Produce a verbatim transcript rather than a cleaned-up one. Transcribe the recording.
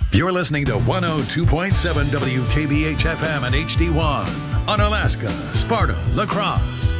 You're listening to one oh two point seven W K B H F M and H D one on Alaska, Sparta, La Crosse.